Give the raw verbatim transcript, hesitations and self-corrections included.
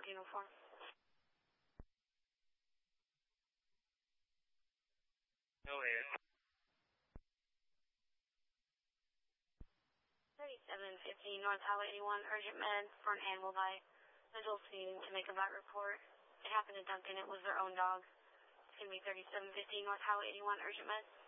uniform. Go ahead. thirty-seven fifty North Highway eighty-one, urgent med for an animal bite. Adults needing to make a bite report. It happened to Duncan. It was their own dog. It's going to be thirty-seven fifty North Highway eighty-one, urgent med.